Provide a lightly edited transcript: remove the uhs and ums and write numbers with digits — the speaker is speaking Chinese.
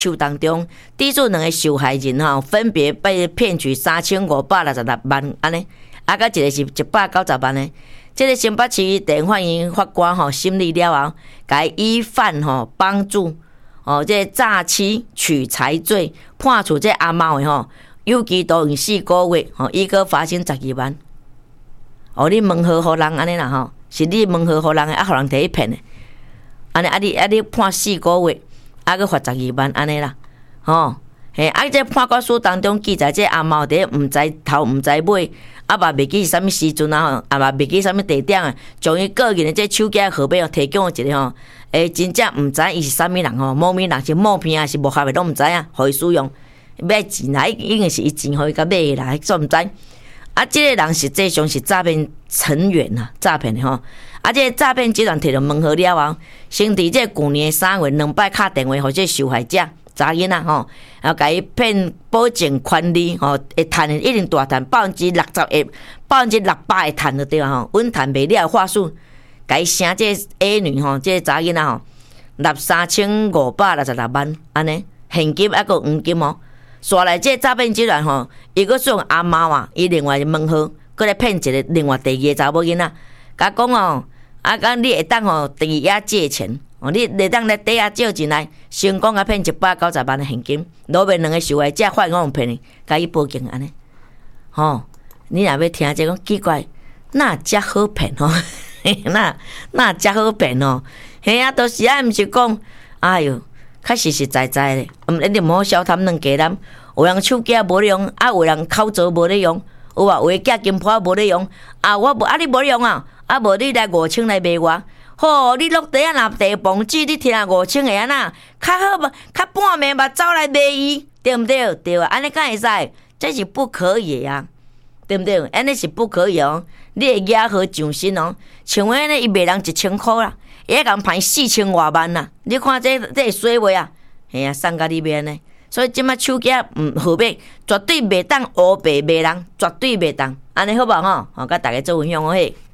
手当中，抵住两个受害人分别被骗取3566万安尼，啊，甲一个是190万呢。这个新北市地法院法官审理了后，甲依犯帮助这诈欺取财罪，判处这阿猫的有期徒刑4个月，伊个罚金12万。你问好互人安尼啦是你问好互人的，互人摕去骗的，安尼你判4个月，个罚12万安尼啦，这判决书当中记载，这阿猫伫毋知头毋知尾，嘛袂记是啥物时阵嘛袂记啥物地点啊，将伊个人的这手机号码提供一个真正毋知伊是啥物人某名人是冒骗啊，是无合的拢毋知影，互伊使用，买钱啦，应该是伊钱互伊甲买的啦，煞毋知。这个人实际上是诈骗成员啊，诈骗的这个诈骗集团摕到问号了后，先伫这去年3月2摆敲电话互这受害者查囡仔然后甲伊骗保证权利会赚的一定大赚60%的600%会赚就对啊稳赚袂了的话术，甲伊请这 A 女这查囡仔纳3566万安尼现金还有黄金刷来这诈骗集团伊阁用阿猫伊另外问号阁来骗一个另外第2个查某囡仔，甲讲讲你会当抵押借钱你会当来抵押借钱来，成功骗190万的现金，落面2个受害者发现讲骗你，甲伊报警安尼你若要听这讲奇怪，哪遮好骗哪遮好骗嘿啊，都是毋是讲哎哟。较实实在在咧，一定无小贪两家人。有人手机无咧用，有人口罩无咧用，有话假金破无咧用，我无你无咧用无你来5000来卖我，你落地若地磅纸，你摕5000个呐，较好较半暝吧走来卖伊，对毋对？对啊，安尼敢会使？这是不可以啊，对毋对？安尼是不可以你会惹好上身像安尼伊卖人1000块啦。伊共骗4000多万啦！你看这会水话啊？嘿啊，送到你面呢。所以即摆手机号码绝对袂当乌白卖人，绝对袂当。安尼好无甲大家做分享嘿。